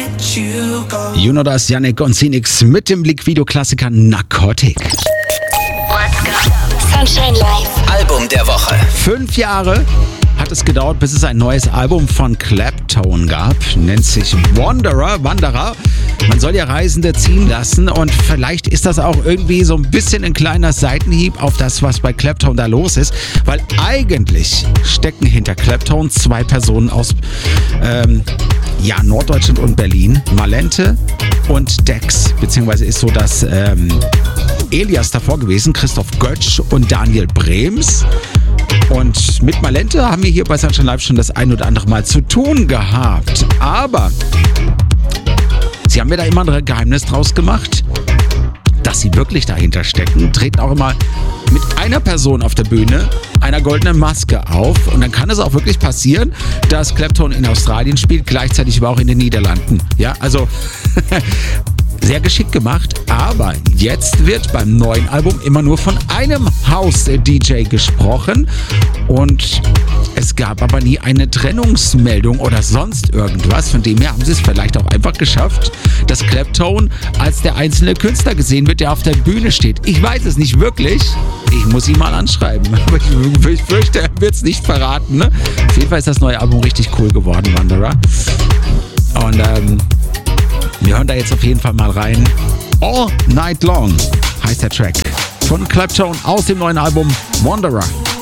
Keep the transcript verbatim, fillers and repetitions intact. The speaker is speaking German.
You know das, Yannick und Phoenix mit dem Blick-Video-Klassiker Narcotic. Let's go. Sunshine Live. Album der Woche. Fünf Jahre hat es gedauert, bis es ein neues Album von Claptone gab. Nennt sich Wanderer, Wanderer. Man soll ja Reisende ziehen lassen und vielleicht ist das auch irgendwie so ein bisschen ein kleiner Seitenhieb auf das, was bei Claptone da los ist. Weil eigentlich stecken hinter Claptone zwei Personen aus ähm, ja, Norddeutschland und Berlin. Malente und Dex. Beziehungsweise ist so, dass ähm, Elias davor gewesen, Christoph Götsch und Daniel Brems. Und mit Malente haben wir hier bei Sunshine Live schon das ein oder andere Mal zu tun gehabt. Aber sie haben mir da immer ein Geheimnis draus gemacht, dass sie wirklich dahinter stecken. Treten auch immer mit einer Person auf der Bühne, einer goldenen Maske auf. Und dann kann es auch wirklich passieren, dass Claptone in Australien spielt, gleichzeitig aber auch in den Niederlanden. Ja, also sehr geschickt gemacht, aber jetzt wird beim neuen Album immer nur von einem House-D J gesprochen und es gab aber nie eine Trennungsmeldung oder sonst irgendwas. Von dem her haben sie es vielleicht auch einfach geschafft, dass Claptone als der einzelne Künstler gesehen wird, der auf der Bühne steht. Ich weiß es nicht wirklich. Ich muss ihn mal anschreiben, aber ich, ich fürchte, er wird es nicht verraten. Ne? Auf jeden Fall ist das neue Album richtig cool geworden, Wanderer. Und ähm, wir hören da jetzt auf jeden Fall mal rein. All Night Long heißt der Track von Claptone aus dem neuen Album Wanderer.